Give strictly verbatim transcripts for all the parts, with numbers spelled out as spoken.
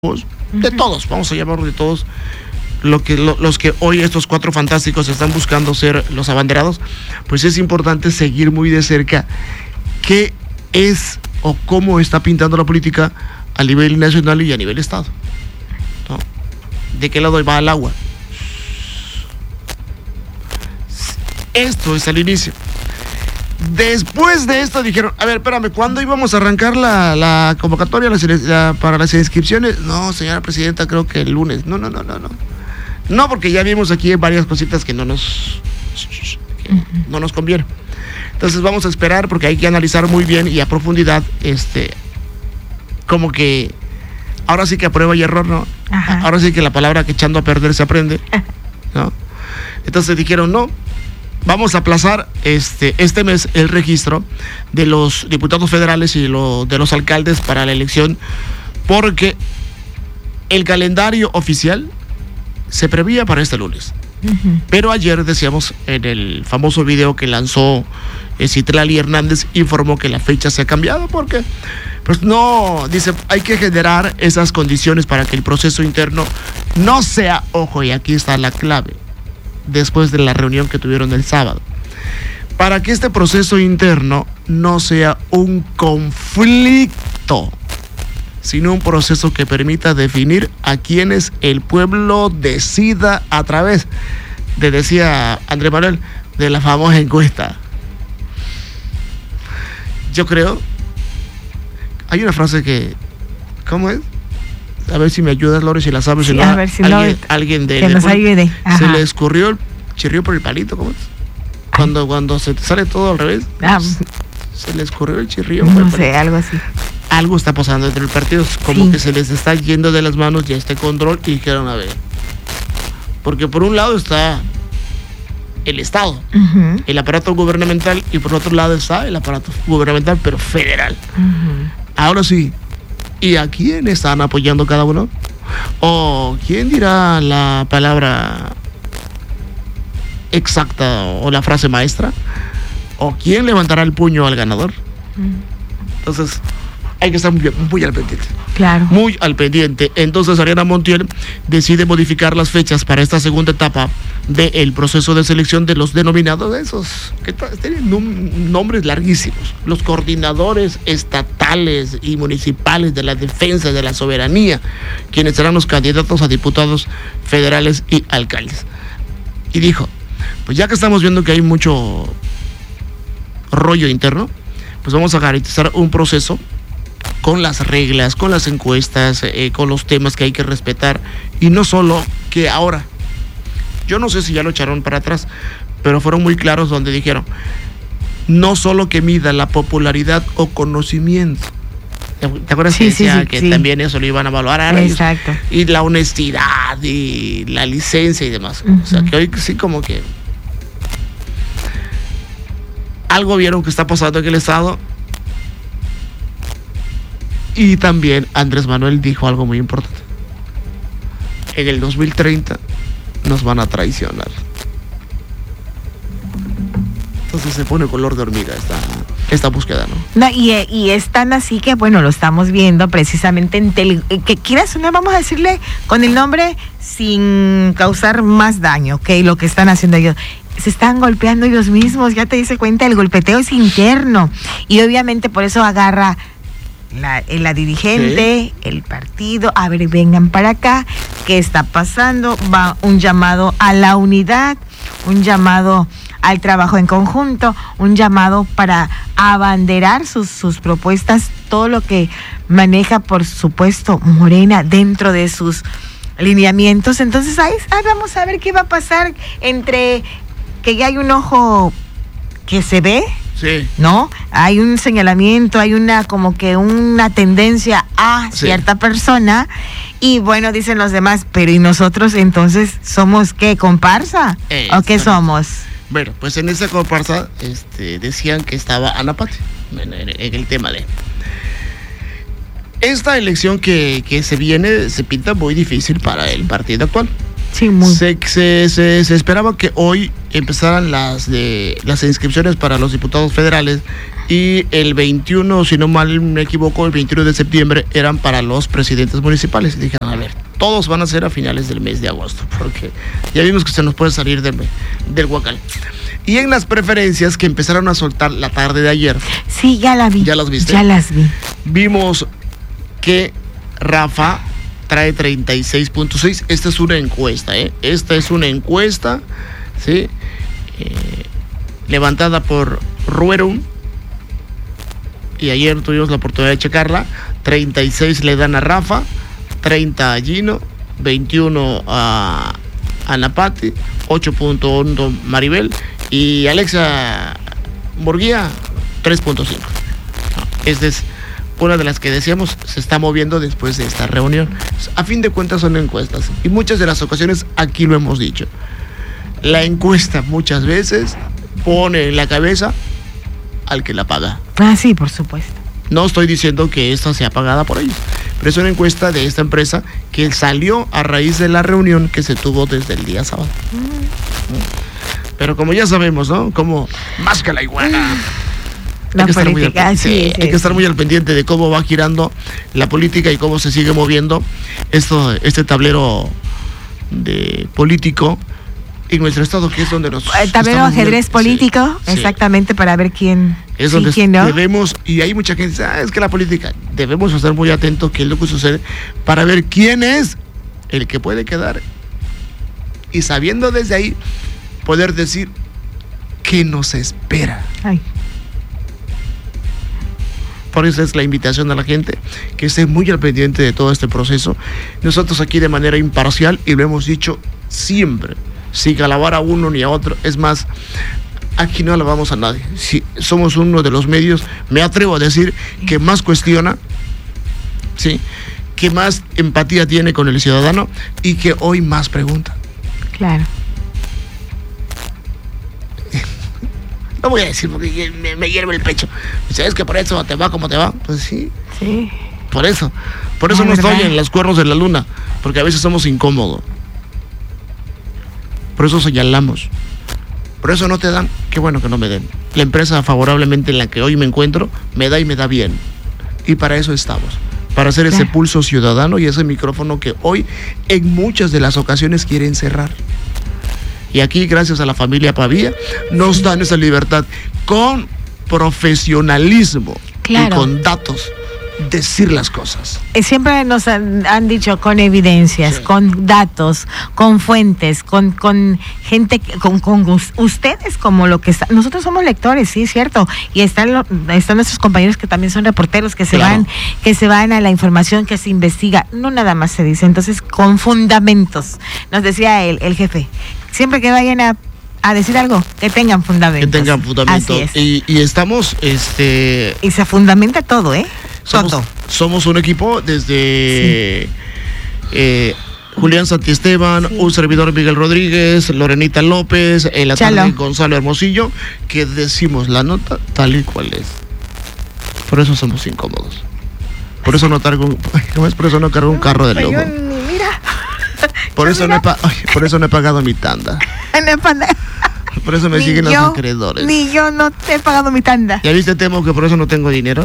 de todos, vamos a llamarlo de todos, lo que, lo, los que hoy estos cuatro fantásticos están buscando ser los abanderados, pues es importante seguir muy de cerca qué es o cómo está pintando la política a nivel nacional y a nivel estado, ¿no? ¿De qué lado va el agua? Esto es el inicio. Después de esto dijeron, a ver, espérame, ¿cuándo íbamos a arrancar la, la convocatoria la, la, para las inscripciones? No, señora presidenta, creo que el lunes. No, no, no, no, no. No, porque ya vimos aquí varias cositas que no nos, que uh-huh. no nos conviene. Entonces vamos a esperar porque hay que analizar muy bien y a profundidad, este, como que ahora sí que a prueba y error, ¿no? Ajá. Ahora sí que la palabra que echando a perder se aprende, ¿no? Entonces dijeron, no, vamos a aplazar este, este mes el registro de los diputados federales y lo, de los alcaldes para la elección, porque el calendario oficial se prevía para este lunes. Uh-huh. Pero ayer decíamos en el famoso video que lanzó eh, Citlali Hernández, informó que la fecha se ha cambiado porque pues no, dice, hay que generar esas condiciones para que el proceso interno no sea, ojo, y aquí está la clave, después de la reunión que tuvieron el sábado, para que este proceso interno no sea un conflicto, sino un proceso que permita definir a quienes el pueblo decida a través de, decía Andrés Manuel, de la famosa encuesta. Yo creo, hay una frase que, ¿cómo es? A ver si me ayudas, Lore, si la sabes, si sí, no, a ver si alguien, no, alguien de, que nos ayude. Ajá. Se le escurrió el chirrió por el palito, ¿cómo es? Cuando, cuando se te sale todo al revés, ah, pues, se le escurrió el chirrió. No sé, palito. Algo así. Algo está pasando entre los partidos, como sí. que se les está yendo de las manos ya este control y dijeron, a ver, porque por un lado está el Estado, uh-huh. el aparato gubernamental, y por otro lado está el aparato gubernamental, pero federal. Uh-huh. Ahora sí, ¿y a quién están apoyando cada uno? ¿O quién dirá la palabra exacta o la frase maestra? ¿O quién levantará el puño al ganador? Entonces, hay que estar muy, muy al pendiente. Claro. Muy al pendiente. Entonces, Ariana Montiel decide modificar las fechas para esta segunda etapa del proceso de selección de los denominados, esos que t- tienen num- nombres larguísimos, los coordinadores estatales y municipales de la defensa de la soberanía, quienes serán los candidatos a diputados federales y alcaldes. Y dijo, pues ya que estamos viendo que hay mucho rollo interno, pues vamos a garantizar un proceso con las reglas, con las encuestas, eh, con los temas que hay que respetar, y no solo que ahora, yo no sé si ya lo echaron para atrás, pero fueron muy claros donde dijeron, no solo que mida la popularidad o conocimiento. ¿Te acuerdas sí, que decía sí, sí, que sí. también eso lo iban a evaluar? Exacto. Y la honestidad y la licencia y demás. Uh-huh. O sea, que hoy sí como que algo vieron que está pasando en el Estado. Y también Andrés Manuel dijo algo muy importante. En el dos mil treinta nos van a traicionar. Entonces se pone color de hormiga esta, esta búsqueda, ¿no? No, y, y es tan así que, bueno, lo estamos viendo precisamente en tele, que quieras una, vamos a decirle con el nombre sin causar más daño, ¿ok? Lo que están haciendo ellos. Se están golpeando ellos mismos, ya te dice cuenta, el golpeteo es interno. Y obviamente por eso agarra la, la dirigente, sí. el partido, a ver, vengan para acá, ¿qué está pasando? Va un llamado a la unidad, un llamado al trabajo en conjunto, un llamado para abanderar sus, sus propuestas, todo lo que maneja, por supuesto, Morena dentro de sus lineamientos. Entonces ahí, ahí vamos a ver qué va a pasar entre que ya hay un ojo que se ve, sí. ¿no? Hay un señalamiento, hay una como que una tendencia a sí. cierta persona, y bueno, dicen los demás, pero ¿y nosotros entonces somos qué, comparsa? Eh, ¿O qué somos? Bueno, pues en esa comparsa este, decían que estaba Ana Pati en, en, en el tema de esta elección que, que se viene, se pinta muy difícil para el partido actual. Sí, muy. Se, se, se, se esperaba que hoy empezaran las de las inscripciones para los diputados federales y el veintiuno, si no mal me equivoco, el veintiuno de septiembre eran para los presidentes municipales. Y dijeron, a ver, todos van a ser a finales del mes de agosto, porque ya vimos que se nos puede salir del, del huacal. Y en las preferencias que empezaron a soltar la tarde de ayer. Sí, ya la vi. ¿Ya las viste? Ya las vi. Vimos que Rafa trae treinta y seis punto seis. Esta es una encuesta, ¿eh? Esta es una encuesta, ¿sí? Eh, levantada por Ruerum. Y ayer tuvimos la oportunidad de checarla. treinta y seis le dan a Rafa, treinta a Gino, veintiuno a Anapati, ocho punto uno Maribel y Alexa Murguía, tres punto cinco. Esta es una de las que decíamos se está moviendo después de esta reunión. A fin de cuentas son encuestas y muchas de las ocasiones aquí lo hemos dicho. La encuesta muchas veces pone en la cabeza al que la paga. Ah, sí, por supuesto. No estoy diciendo que esta sea pagada por ellos, pero es una encuesta de esta empresa que salió a raíz de la reunión que se tuvo desde el día sábado. Mm. Pero como ya sabemos, ¿no? Como más que la iguana. La hay que, política, estar muy al, sí, sí, sí, hay que estar sí. muy al pendiente de cómo va girando la política y cómo se sigue moviendo esto, este tablero de político en nuestro estado, que es donde nos... El tablero ajedrez muy, político, sí, exactamente, sí, para ver quién... Es sí, donde quién no. debemos, y hay mucha gente que dice, ah, es que la política, debemos estar muy atentos a qué es lo que sucede, para ver quién es el que puede quedar, y sabiendo desde ahí, poder decir qué nos espera. Ay. Por eso es la invitación a la gente que esté muy al pendiente de todo este proceso. Nosotros aquí de manera imparcial, y lo hemos dicho siempre, sin alabar a uno ni a otro. Es más, aquí no alabamos a nadie. Si somos uno de los medios, me atrevo a decir, que más cuestiona, ¿sí?, que más empatía tiene con el ciudadano y que hoy más pregunta. Claro. No voy a decir porque me, me hierve el pecho. ¿Sabes que por eso te va como te va? Pues sí. Sí. Por eso. Por eso Ah, no ¿verdad? estoy en los cuernos de la luna. Porque a veces somos incómodos. Por eso señalamos. Por eso no te dan. Qué bueno que no me den. La empresa favorablemente en la que hoy me encuentro me da y me da bien. Y para eso estamos. Para hacer ese Claro. pulso ciudadano y ese micrófono que hoy en muchas de las ocasiones quieren cerrar. Y aquí, gracias a la familia Pavía, nos dan esa libertad con profesionalismo, Claro. y con datos, decir las cosas. Eh, Siempre nos han, han dicho con evidencias, Sí. con datos, con fuentes, con, con gente, que- con, con us- ustedes como lo que está. Nosotros somos lectores, sí, cierto. Y están, lo- están nuestros compañeros que también son reporteros, que se Claro. van, que se van a la información, que se investiga. No nada más se dice. Entonces, con fundamentos. Nos decía el, el jefe. Siempre que vayan a, a decir algo, que tengan Que fundamentos. tengan fundamento. Así es. Y, y estamos, este, Y se fundamenta todo, ¿eh? somos, Todo. somos un equipo desde eh, Julián Santiesteban, Sí. un servidor Miguel Rodríguez, Lorenita López, en la Chalo. tarde Gonzalo Hermosillo, que decimos la nota tal y cual es. Por eso somos incómodos. Por eso no cargo un, ¿cómo es? Por eso no cargo un carro de Pero lobo. yo ni- mira. Por Yo eso, no he mira. pa- ay, por eso no he pagado mi tanda. No, panda. Por eso me Ni siguen yo, los acreedores. Ni yo no te he pagado mi tanda. ¿Ya viste, Temo, que por eso no tengo dinero?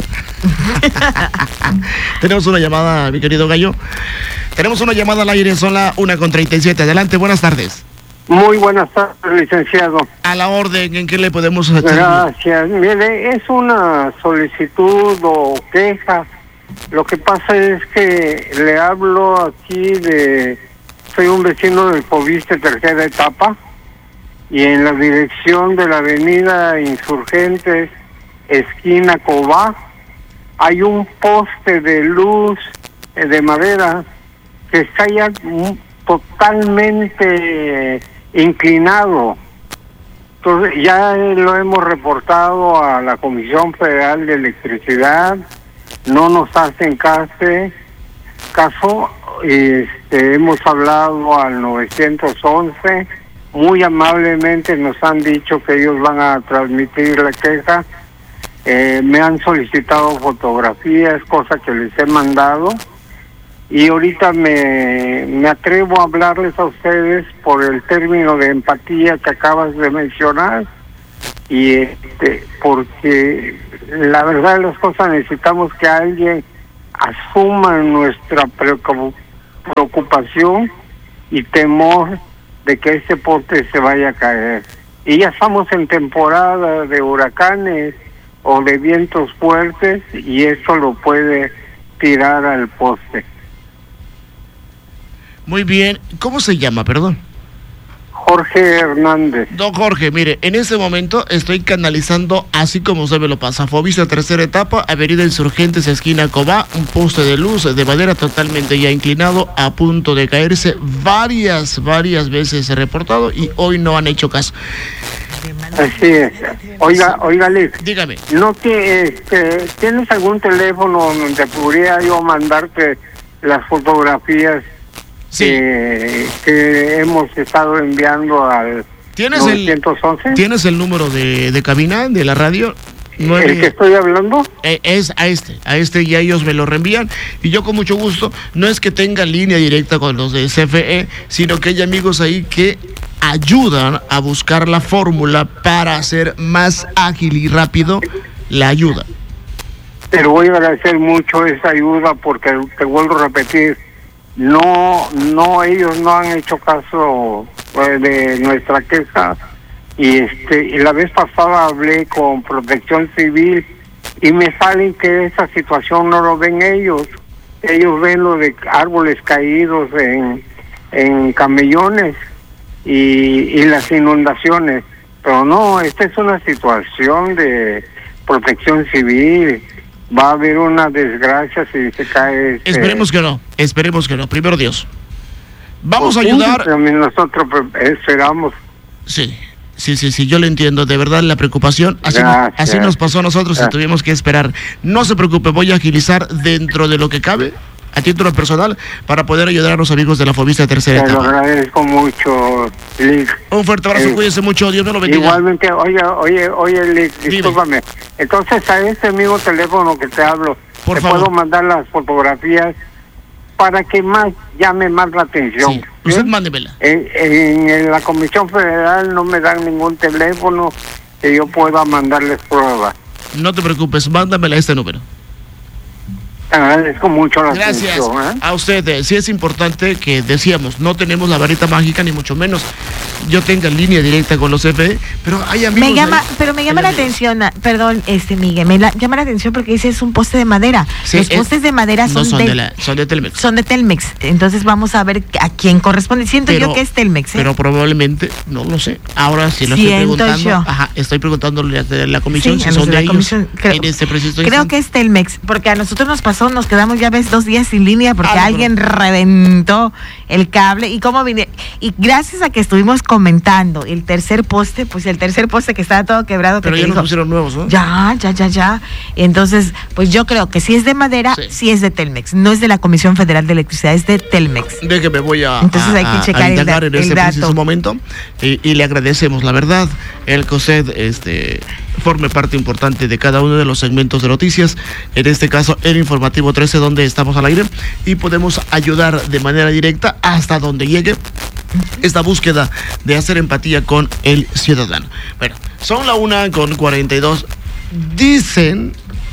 Tenemos una llamada, mi querido Gallo. Tenemos una llamada al aire, son la una con treinta y siete. Adelante, buenas tardes. Muy buenas tardes, licenciado. A la orden, ¿en qué le podemos hacer? Gracias. Mire, es una solicitud o queja. Lo que pasa es que le hablo aquí de... Soy un vecino del Poviste, tercera etapa, y en la dirección de la avenida Insurgentes, esquina Cobá, hay un poste de luz eh, de madera que está ya mm, totalmente inclinado. Entonces ya lo hemos reportado a la Comisión Federal de Electricidad, no nos hacen caso, caso este, hemos hablado al nueve once, muy amablemente nos han dicho que ellos van a transmitir la queja, eh, me han solicitado fotografías, cosa que les he mandado, y ahorita me, me atrevo a hablarles a ustedes por el término de empatía que acabas de mencionar, y este porque la verdad de las cosas necesitamos que alguien asuma nuestra preocupación y temor de que este poste se vaya a caer. Y ya estamos en temporada de huracanes o de vientos fuertes y eso lo puede tirar al poste. Muy bien, ¿cómo se llama, perdón? Jorge Hernández. Don Jorge, mire, en este momento estoy canalizando, así como usted me lo pasa, Fovista tercera etapa, Avenida Insurgentes, esquina Cobá, un poste de luz de madera totalmente ya inclinado, a punto de caerse, varias, varias veces he reportado y hoy no han hecho caso. Así es. Oiga, oiga, Liz. Dígame. ¿No te, este, ¿Tienes algún teléfono donde podría yo mandarte las fotografías Sí. que, que hemos estado enviando al ¿Tienes novecientos once? el, ¿Tienes el número de, de cabina de la radio? No, ¿el que estoy hablando? Eh, es a este, a este y a ellos me lo reenvían y yo con mucho gusto, no es que tenga línea directa con los de C F E, sino que hay amigos ahí que ayudan a buscar la fórmula para hacer más ágil y rápido la ayuda. Pero voy a agradecer mucho esa ayuda porque te vuelvo a repetir, no, no, ellos no han hecho caso pues, de nuestra queja y este, y la vez pasada hablé con Protección Civil y me salen que esa situación no lo ven ellos, ellos ven lo de árboles caídos en, en camellones y, y las inundaciones, pero no, esta es una situación de Protección Civil. Va a haber una desgracia si se cae. Este... Esperemos que no, esperemos que no, primero Dios. Vamos a ayudar. También nosotros esperamos. Sí, sí, sí, sí, yo lo entiendo, de verdad la preocupación, así, así nos pasó a nosotros y tuvimos que esperar. No se preocupe, voy a agilizar dentro de lo que cabe, a título personal, para poder ayudar a los amigos de la Fovista tercera etapa. Te lo agradezco mucho, Liz. Un fuerte abrazo, eh, cuídense mucho, Dios me lo bendiga. Igualmente, oye, oye, oye, Liz, discúlpame. Entonces, a este mismo teléfono que te hablo, Por te favor. puedo mandar las fotografías para que más llame más la atención. Sí, usted ¿sí? Mándemela. En, en, en la Comisión Federal no me dan ningún teléfono que yo pueda mandarles pruebas. No te preocupes, mándamela a este número. Agradezco mucho la Gracias atención, ¿eh? a usted. Sí es importante que decíamos, no tenemos la varita mágica ni mucho menos yo tenga línea directa con los C F E, pero hay amigos. Me llama, ahí, pero me llama la amigos. atención, perdón, este Miguel, me la, llama la atención porque ese es un poste de madera. Sí, los postes es, de madera son, no son de, de la, son de Telmex. Son de Telmex. Entonces vamos a ver a quién corresponde. Siento pero, yo que es Telmex, ¿eh? Pero probablemente, no lo sé. Ahora sí lo Siento estoy preguntando. Yo. Ajá, estoy preguntándole a la, la comisión sí, si son de, de ellos. Creo, en este preciso creo instante. que es Telmex, porque a nosotros nos pasó, nos quedamos ya ves dos días sin línea porque ah, no, alguien pero... reventó el cable y cómo vine. Y gracias a que estuvimos comentando el tercer poste, pues el tercer poste que estaba todo quebrado. Pero que ya nos dijo, pusieron nuevos, ¿no? Ya, ya, ya, ya. Entonces, pues yo creo que si es de madera, sí. sí es de Telmex. No es de la Comisión Federal de Electricidad, es de Telmex. Déjeme, voy a, Entonces a, hay que checar a indagar el, en este el dato. preciso momento y, y le agradecemos, la verdad, el que usted este, forme parte importante de cada uno de los segmentos de noticias, en este caso el informativo trece, donde estamos al aire y podemos ayudar de manera directa hasta donde llegue esta búsqueda de hacer empatía con el ciudadano. Bueno, son la una con cuarenta y dos. Dicen,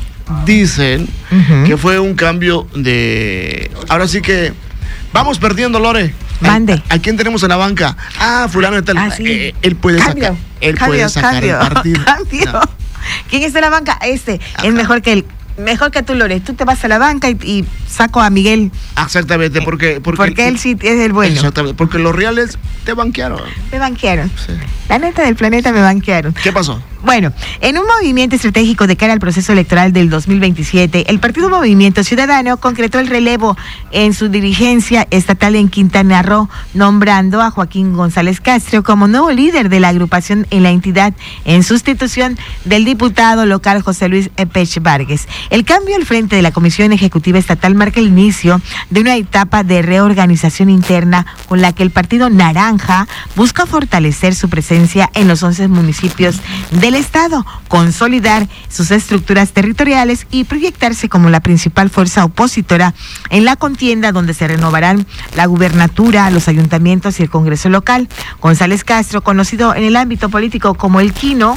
dicen uh-huh. que fue un cambio de... Ahora sí que vamos perdiendo, Lore. Mande. ¿A, ¿A quién tenemos en la banca? Ah, fulano de tal. Ah, sí. eh, él puede cambio, sacar, él cambio, puede sacar cambio, el partido. Cambio. No. ¿Quién está en la banca? Este. Ajá. Es mejor que él. Mejor que tú, Lore. Tú te vas a la banca y, y saco a Miguel. Exactamente, porque... Porque, porque él sí es el bueno. Exactamente, porque los reales te banquearon. Me banquearon. Sí. La neta del planeta me banquearon. ¿Qué pasó? Bueno, en un movimiento estratégico de cara al proceso electoral del dos mil veintisiete, el Partido Movimiento Ciudadano concretó el relevo en su dirigencia estatal en Quintana Roo, nombrando a Joaquín González Castro como nuevo líder de la agrupación en la entidad, en sustitución del diputado local José Luis Pech Vargas. El cambio al frente de la Comisión Ejecutiva Estatal marca el inicio de una etapa de reorganización interna con la que el Partido Naranja busca fortalecer su presencia en los once municipios del Estado, consolidar sus estructuras territoriales y proyectarse como la principal fuerza opositora en la contienda, donde se renovarán la gubernatura, los ayuntamientos y el Congreso local. González Castro, conocido en el ámbito político como el Quino,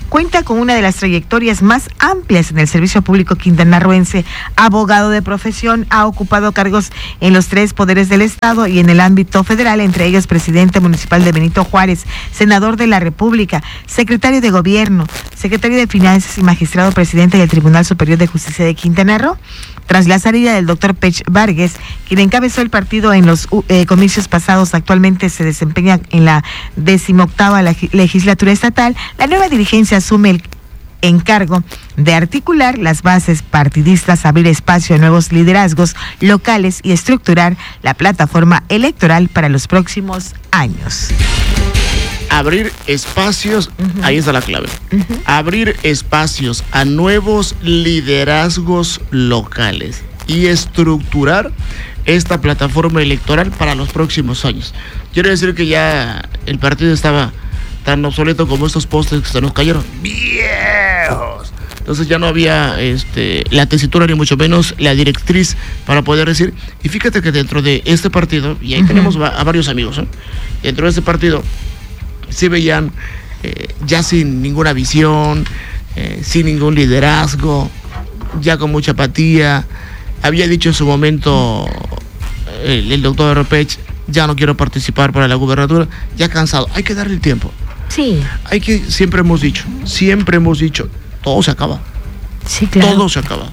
Cuenta con una de las trayectorias más amplias en el servicio público quintanarroense. Abogado de profesión, ha ocupado cargos en los tres poderes del Estado y en el ámbito federal, entre ellos presidente municipal de Benito Juárez, senador de la República, secretario de Gobierno, secretario de Finanzas y magistrado presidente del Tribunal Superior de Justicia de Quintana Roo. Tras la salida del doctor Pech Vargas, quien encabezó el partido en los eh, comicios pasados, actualmente se desempeña en la decimoctava legislatura estatal, la nueva dirigencia asume el encargo de articular las bases partidistas, abrir espacio a nuevos liderazgos locales y estructurar la plataforma electoral para los próximos años. Abrir espacios, uh-huh. Ahí está la clave. Uh-huh. Abrir espacios a nuevos liderazgos locales y estructurar esta plataforma electoral para los próximos años. Quiero decir que ya el partido estaba tan obsoleto como estos postes que se nos cayeron. ¡Viejos! Entonces ya no había este, la tesitura ni mucho menos la directriz para poder decir. Y fíjate que dentro de este partido, y ahí uh-huh. tenemos a varios amigos, ¿eh? Dentro de este partido se veían eh, ya sin ninguna visión, eh, sin ningún liderazgo, ya con mucha apatía. Había dicho en su momento el, el doctor Pech, ya no quiero participar para la gubernatura, ya cansado. Hay que darle el tiempo. Sí. Hay que, siempre hemos dicho, siempre hemos dicho, todo se acaba. Sí, claro. Todo se acaba.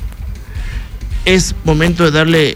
Es momento de darle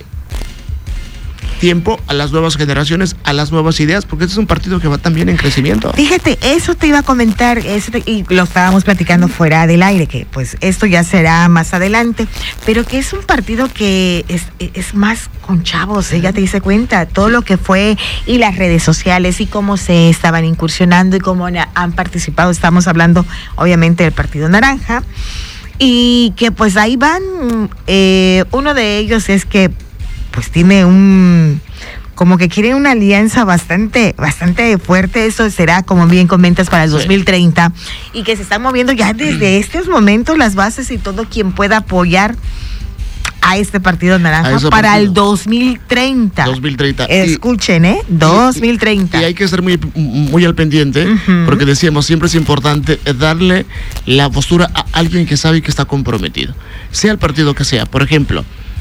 tiempo a las nuevas generaciones, a las nuevas ideas, porque este es un partido que va también en crecimiento. Fíjate, eso te iba a comentar, eso te, y lo estábamos platicando fuera del aire, que pues esto ya será más adelante, pero que es un partido que es, es más con chavos, ella te dice cuenta, todo lo que fue, y las redes sociales, y cómo se estaban incursionando, y cómo han participado. Estamos hablando, obviamente, del Partido Naranja, y que pues ahí van, eh, uno de ellos es que pues tiene un, como que quiere una alianza bastante, bastante fuerte. Eso será, como bien comentas, para el sí. dos mil treinta, y que se están moviendo ya desde estos momentos las bases y todo quien pueda apoyar a este Partido Naranja para partido. el dos mil treinta. dos mil treinta. Escuchen, ¿eh? dos mil treinta. Y, y hay que estar muy, muy al pendiente, uh-huh. porque decíamos, siempre es importante darle la postura a alguien que sabe que está comprometido, sea el partido que sea. Por ejemplo,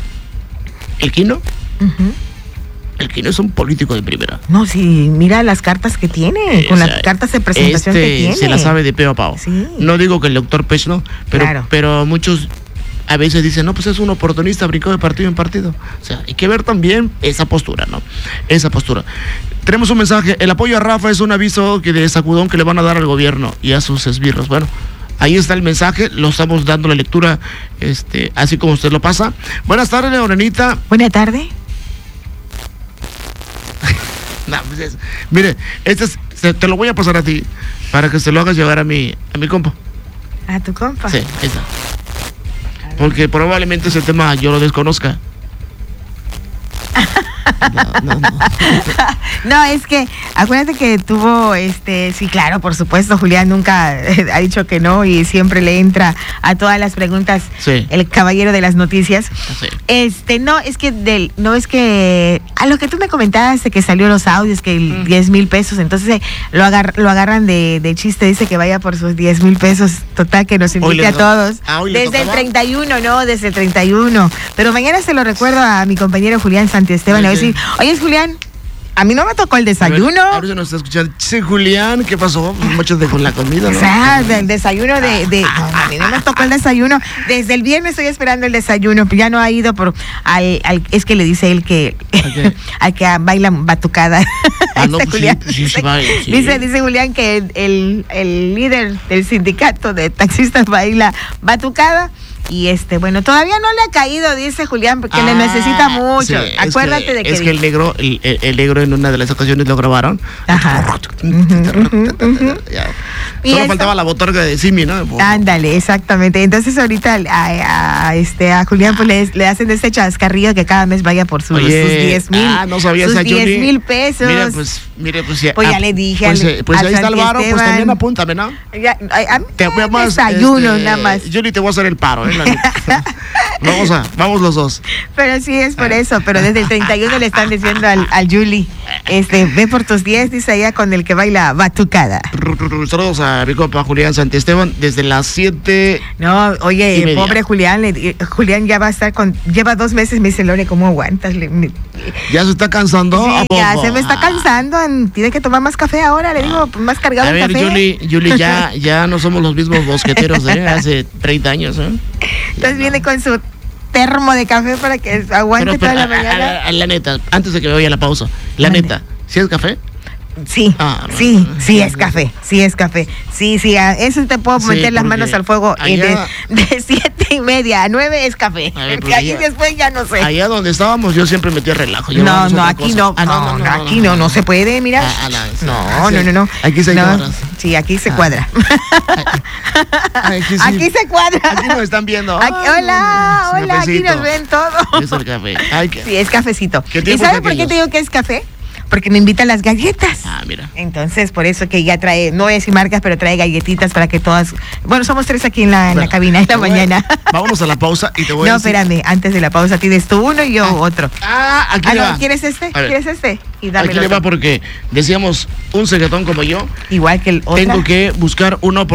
el Quino, uh-huh. el Quino es un político de primera. No, sí, mira las cartas que tiene, eh, con o sea, las cartas de presentación este que tiene. Se la sabe de peo a pao. Sí. No digo que el doctor Pech no, pero, claro. pero muchos a veces dicen, no, pues es un oportunista, brincó de partido en partido. O sea, hay que ver también esa postura, ¿no? Esa postura. Tenemos un mensaje, el apoyo a Rafa es un aviso que de sacudón que le van a dar al gobierno y a sus esbirros. Bueno, ahí está el mensaje, lo estamos dando la lectura, este, así como usted lo pasa. Buenas tardes, Leonenita. Buenas tardes. No, pues es, mire, este es, te lo voy a pasar a ti, para que se lo hagas llevar a mi, a mi compa. ¿A tu compa? Sí, ahí está. Porque probablemente ese tema yo lo desconozca. No, no, no. No, es que acuérdate que tuvo, este, sí, claro, por supuesto, Julián nunca eh, ha dicho que no y siempre le entra a todas las preguntas, sí. El caballero de las noticias. Sí. Este, no, es que del, no es que a lo que tú me comentabas de que salió los audios, que mm. diez mil pesos, entonces eh, lo, agar, lo agarran de, de chiste, dice que vaya por sus diez mil pesos, total, que nos invite a todos. Ah, desde el treinta y uno, no, desde el treinta y uno. Pero mañana se lo recuerdo a mi compañero Julián Santiesteban, le voy a decir, oye, Julián, a mí no me tocó el desayuno. A ver si nos está escuchando. Sí, Julián, ¿qué pasó? Muchos de con la comida, ¿no? O sea, del desayuno de... de no, a mí no me tocó el desayuno. Desde el viernes estoy esperando el desayuno. Ya no ha ido por... Al, al, es que le dice él que... Okay. Al que baila batucada. Ah, no, pues Julián, sí, sí, sí, baila, sí. Dice, dice Julián que el, el líder del sindicato de taxistas baila batucada. Y este, bueno, todavía no le ha caído, dice Julián, porque ah, le necesita mucho. Sí, Acuérdate que, de que... Es que el negro, el, el negro en una de las ocasiones lo grabaron. Ajá. Uh-huh, uh-huh, uh-huh. Solo eso, faltaba la botarga de Simi, ¿no? Ándale, exactamente. Entonces ahorita a, a, este, a Julián pues le, le hacen este chascarrillo que cada mes vaya por sus, Oye, sus diez mil. Ah, no sabía sus diez mil pesos. Mire, pues, mire, pues ya. Pues ya le dije. Pues, al, pues al ahí está el varo, pues también apúntame, ¿no? Ya, a, a mí te voy a más, desayuno, este, nada más. Yo ni te voy a hacer el paro, ¿eh? Vamos a, vamos los dos. Pero sí es por eso, pero desde el treinta y uno le están diciendo al, al Yuli, Este, ve por tus diez, dice allá con el que baila batucada. Saludos a mi compa Julián Santiesteban desde las siete. No, oye, pobre Julián, le, Julián ya va a estar con, lleva dos meses, me dice Lore, ¿cómo aguantas? Le, me, ¿Ya se está cansando? Sí, ya se me está cansando, tiene que tomar más café ahora, le digo, más cargado el café. A ver, Yuli, Yuli, ya, ya no somos los mismos bosqueteros de hace treinta años, ¿eh? Entonces viene con su termo de café para que aguante pero, pero, toda la mañana. A, a, a, la neta, antes de que me vaya a la pausa, la Mande. neta, ¿sí es café? Sí, ah, sí, sí es café, sí es café, sí, sí, a eso te puedo meter sí, las manos al fuego allá, de, de siete y media a nueve es café, ver, porque ahí después ya no sé. Allá donde estábamos yo siempre metía relajo. No, no, aquí no, ah, no, no, no, no, aquí no, no, no se puede, mira. Ah, la, sí, no, sí, no, no, no. Aquí se no, cuadra. Sí, aquí se ah. cuadra. Ay, aquí, sí. Aquí se cuadra. Aquí nos están viendo. Aquí, hola, hola, cafecito. Aquí nos ven todo. Es el café. Ay, que... Sí, es cafecito. ¿Y sabes por qué te digo que es café? Porque me invitan las galletas. Ah, mira. Entonces, por eso que ya trae, no es sin marcas, pero trae galletitas para que todas. Bueno, somos tres aquí en la, en bueno, la cabina en la mañana. Vámonos a la pausa y te voy no, a decir. No, espérame, antes de la pausa tienes tú uno y yo ah. otro. Ah, aquí ah, le no, va. ¿Quieres este? ¿Quieres este? Y dame aquí le va porque decíamos un ceguetón como yo. Igual que el otro. Tengo que buscar uno.